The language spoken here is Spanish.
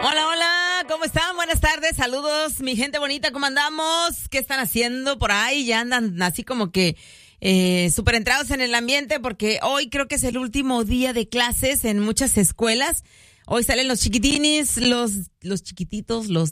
Hola, hola, ¿cómo están? Buenas tardes, saludos, mi gente bonita, ¿cómo andamos? ¿Qué están haciendo por ahí? Ya andan así como que súper entrados en el ambiente porque hoy creo que es el último día de clases en muchas escuelas. Hoy salen los chiquitines, los chiquititos, los